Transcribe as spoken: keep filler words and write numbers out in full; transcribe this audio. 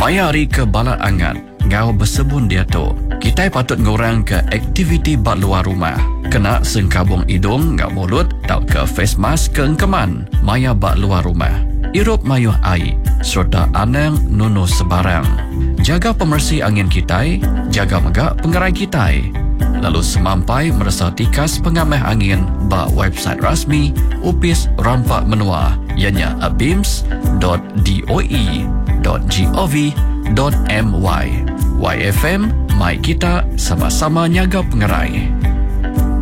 Mayari ke balat angat, ngau bersebun dia tu. Kita patut ngurang ke aktiviti bat luar rumah. Kena sengkabung hidung ngau mulut, tau ke face mask ke engkeman. Maya bat luar rumah. Irup mayuh air, serta anang nunu sebarang. Jaga pemersih angin kita, jaga megak pengerai kita. Lalu semampai merasa tikas pengamah angin ba website rasmi Upis Rampak Menua, ianya abims dot doe dot gov dot my. Y F M, mai kita sama-sama nyaga pengerai.